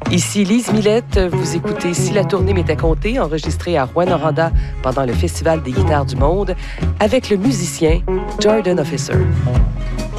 Ici Lise Millette, vous écoutez Si la tournée m'était comptée, enregistré à Rouyn-Noranda pendant le Festival des guitares du monde, avec le musicien Jordan Officer.